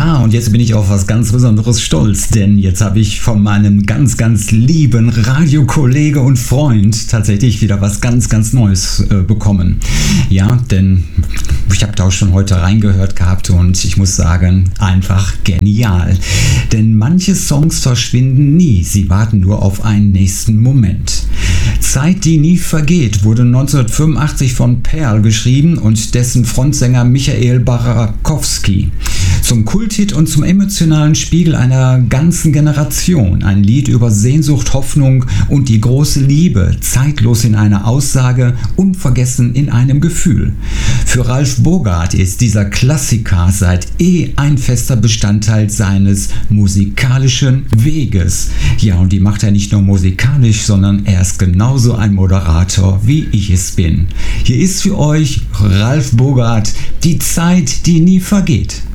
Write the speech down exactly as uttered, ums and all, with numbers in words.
Ja, und jetzt bin ich auf was ganz Besonderes stolz, denn jetzt habe ich von meinem ganz, ganz lieben Radiokollege und Freund tatsächlich wieder was ganz, ganz Neues äh, bekommen. Ja, denn ich habe da auch schon heute reingehört gehabt und ich muss sagen, einfach genial. Denn manche Songs verschwinden nie, sie warten nur auf einen nächsten Moment. Zeit, die nie vergeht, wurde neunzehnhundertfünfundachtzig von Pearl geschrieben und dessen Frontsänger Michael Barakowski. Zum Kulthit und zum emotionalen Spiegel einer ganzen Generation. Ein Lied über Sehnsucht, Hoffnung und die große Liebe. Zeitlos in einer Aussage, unvergessen in einem Gefühl. Für Ralf Bogart ist dieser Klassiker seit eh ein fester Bestandteil seines musikalischen Weges. Ja, und die macht er nicht nur musikalisch, sondern er ist genauso ein Moderator, wie ich es bin. Hier ist für euch Ralf Bogart, die Zeit, die nie vergeht.